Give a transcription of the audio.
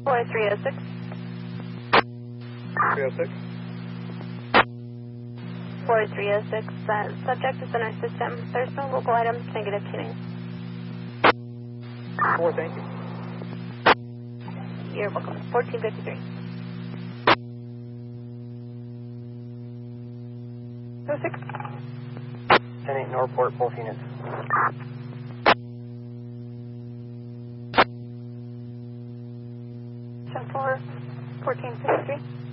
4306. 306. 4306. Subject is in our system. There's no local items, negative tuning. 4, thank you. You're welcome. 1453. 06. 10-8 Northport, both units. 10-4, 1453.